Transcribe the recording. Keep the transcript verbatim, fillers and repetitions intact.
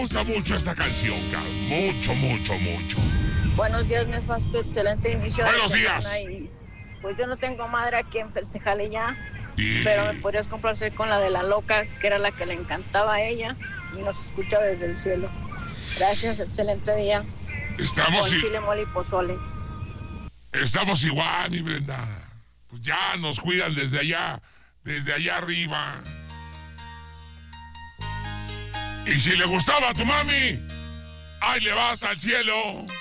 gusta mucho esta canción, cabrón. Mucho, mucho, mucho. Buenos días, nefasto, excelente inicio. Buenos de días. semana y, pues yo no tengo madre aquí en festejarle ya, Y... pero me podrías complacer con la de la loca, que era la que le encantaba a ella y nos escucha desde el cielo. Gracias, excelente día. Estamos con i- chile, mole y pozole. Estamos igual, mi Brenda. Pues ya nos cuidan desde allá, desde allá arriba. Y si le gustaba a tu mami, ahí le va hasta el cielo.